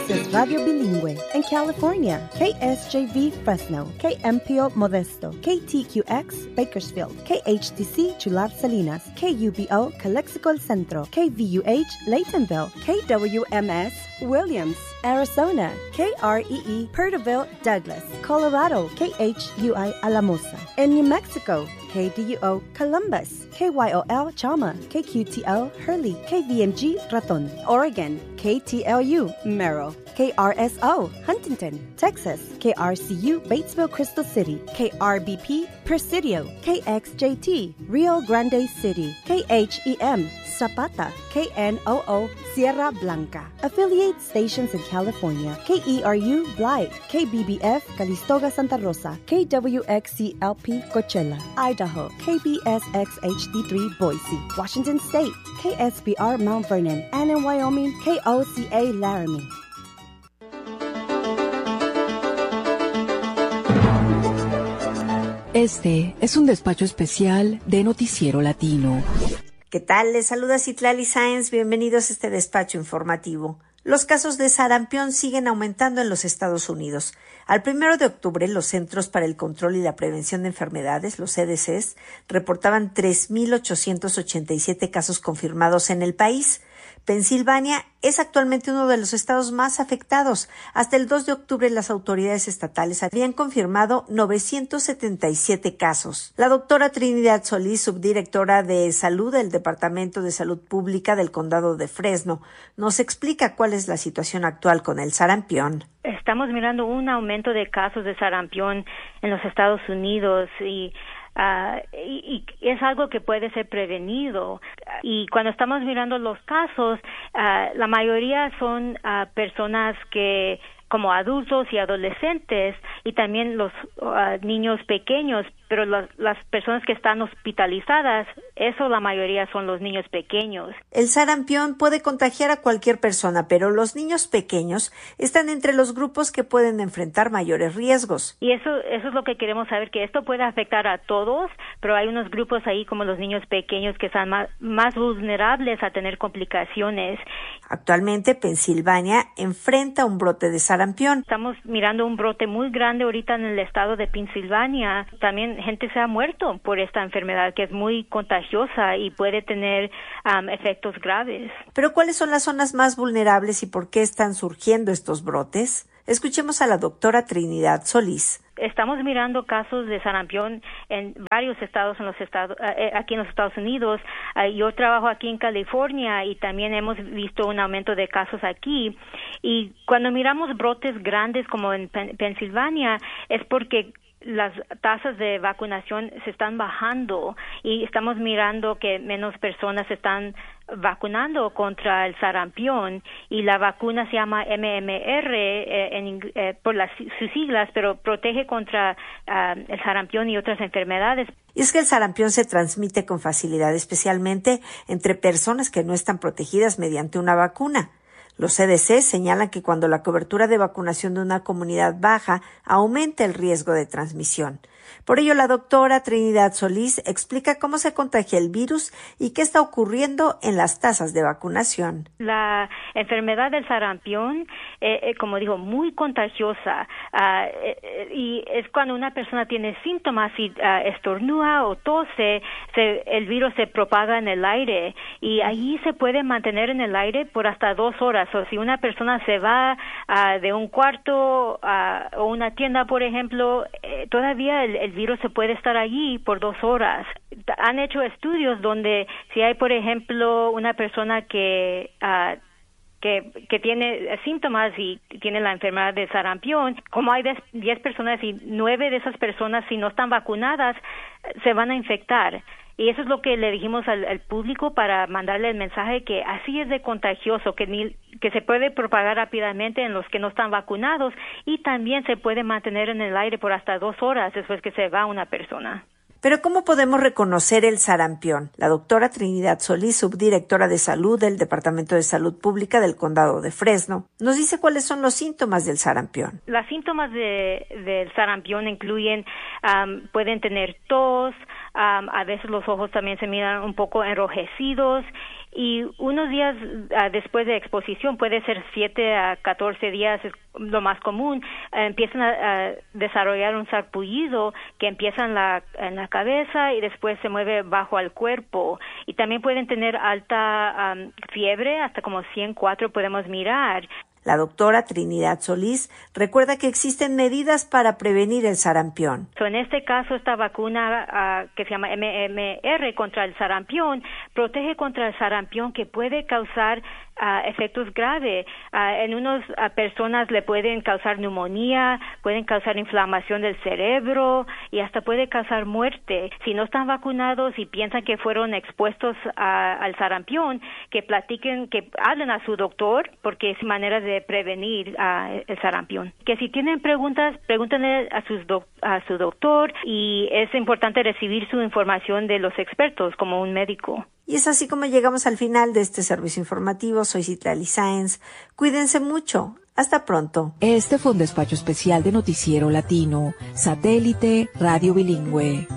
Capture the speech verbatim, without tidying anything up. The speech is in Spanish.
This is Radio Bilingüe. In California, K S J V Fresno, K M P O Modesto, K T Q X Bakersfield, K H T C Chular Salinas, K U B O Calexico El Centro, K V U H Laytonville, K W M S Williams, Arizona, K R E E Perterville Douglas, Colorado, K H U I Alamosa. In New Mexico, K D U O Columbus, K Y O L Chalma, K Q T L Hurley, K V M G Raton. Oregon, K T L U Merrill, K R S O Huntington. Texas, K R C U Batesville Crystal City, K R B P Presidio, K X J T Rio Grande City, K H E M Zapata, K N O O Sierra Blanca. Affiliate stations in California, K E R U Blythe, K B B F Calistoga Santa Rosa, K W X C L P Coachella, Idaho, K B S X H D three Boise, Washington State, K S B R Mount Vernon, and in Wyoming, K O C A Laramie. Este es un despacho especial de Noticiero Latino. ¿Qué tal? Les saluda Citlali Sáenz. Bienvenidos a este despacho informativo. Los casos de sarampión siguen aumentando en los Estados Unidos. Al primero de octubre, los Centros para el Control y la Prevención de Enfermedades, los C D Cs, reportaban tres mil ochocientos ochenta y siete casos confirmados en el país. Pensilvania es actualmente uno de los estados más afectados. Hasta el dos de octubre, las autoridades estatales habían confirmado novecientos setenta y siete casos. La doctora Trinidad Solís, subdirectora de Salud del Departamento de Salud Pública del Condado de Fresno, nos explica cuál es la situación actual con el sarampión. Estamos mirando un aumento de casos de sarampión en los Estados Unidos y Uh, y, y es algo que puede ser prevenido. Y cuando estamos mirando los casos, uh, la mayoría son uh, personas que, como adultos y adolescentes, y también los uh, niños pequeños, pero las, las personas que están hospitalizadas, eso la mayoría son los niños pequeños. El sarampión puede contagiar a cualquier persona, pero los niños pequeños están entre los grupos que pueden enfrentar mayores riesgos. Y eso, eso es lo que queremos saber, que esto puede afectar a todos, pero hay unos grupos ahí como los niños pequeños que están más, más vulnerables a tener complicaciones. Actualmente, Pensilvania enfrenta un brote de sarampión. Estamos mirando un brote muy grande ahorita en el estado de Pensilvania. También gente se ha muerto por esta enfermedad que es muy contagiosa y puede tener um, efectos graves. Pero ¿cuáles son las zonas más vulnerables y por qué están surgiendo estos brotes? Escuchemos a la doctora Trinidad Solís. Estamos mirando casos de sarampión en varios estados en los estados eh, aquí en los Estados Unidos. Uh, yo trabajo aquí en California y también hemos visto un aumento de casos aquí. Y cuando miramos brotes grandes como en Pen- Pensilvania es porque las tasas de vacunación se están bajando y estamos mirando que menos personas se están vacunando contra el sarampión y la vacuna se llama M M R eh, en, eh, por las, sus siglas, pero protege contra uh, el sarampión y otras enfermedades. Y es que el sarampión se transmite con facilidad, especialmente entre personas que no están protegidas mediante una vacuna. Los C D C señalan que cuando la cobertura de vacunación de una comunidad baja, aumenta el riesgo de transmisión. Por ello, la doctora Trinidad Solís explica cómo se contagia el virus y qué está ocurriendo en las tasas de vacunación. La enfermedad del sarampión, eh, eh, como digo, muy contagiosa uh, eh, y es cuando una persona tiene síntomas y uh, estornuda o tose, se, el virus se propaga en el aire y allí se puede mantener en el aire por hasta dos horas. O si una persona se va uh, de un cuarto uh, o una tienda, por ejemplo, eh, todavía el, el virus se puede estar allí por dos horas. Han hecho estudios donde si hay, por ejemplo, una persona que uh, que, que tiene síntomas y tiene la enfermedad de sarampión, como hay diez personas y nueve de esas personas, si no están vacunadas, se van a infectar. Y eso es lo que le dijimos al, al público para mandarle el mensaje que así es de contagioso, que, ni, que se puede propagar rápidamente en los que no están vacunados y también se puede mantener en el aire por hasta dos horas después que se va una persona. Pero ¿cómo podemos reconocer el sarampión? La doctora Trinidad Solís, subdirectora de Salud del Departamento de Salud Pública del Condado de Fresno, nos dice cuáles son los síntomas del sarampión. Los síntomas de, del sarampión incluyen, um, pueden tener tos, um, a veces los ojos también se miran un poco enrojecidos y unos días uh, después de exposición, puede ser siete a catorce días, es lo más común, uh, empiezan a, a desarrollar un sarpullido que empieza en la, en la cabeza y después se mueve bajo al cuerpo. Y también pueden tener alta um, fiebre, hasta como ciento cuatro podemos mirar. La doctora Trinidad Solís recuerda que existen medidas para prevenir el sarampión. So, en este caso, esta vacuna uh, que se llama M M R contra el sarampión protege contra el sarampión que puede causar Uh, efectos graves. Uh, en unas uh, personas le pueden causar neumonía, pueden causar inflamación del cerebro y hasta puede causar muerte. Si no están vacunados y piensan que fueron expuestos a, al sarampión, que platiquen, que hablen a su doctor, porque es manera de prevenir uh, el sarampión. Que si tienen preguntas, pregúntenle a, sus doc- a su doctor, y es importante recibir su información de los expertos como un médico. Y es así como llegamos al final de este servicio informativo. Soy Citlali Sáenz. Cuídense mucho. Hasta pronto. Este fue un despacho especial de Noticiero Latino, Satélite Radio Bilingüe.